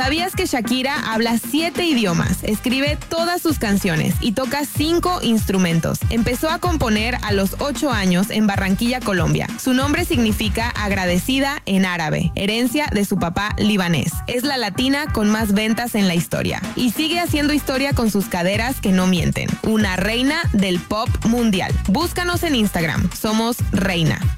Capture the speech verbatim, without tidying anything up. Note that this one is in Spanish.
¿Sabías que Shakira habla siete idiomas, escribe todas sus canciones y toca cinco instrumentos? Empezó a componer a los ocho años en Barranquilla, Colombia. Su nombre significa agradecida en árabe, herencia de su papá libanés. Es la latina con más ventas en la historia y sigue haciendo historia con sus caderas que no mienten. Una reina del pop mundial. Búscanos en Instagram. Somos Reina.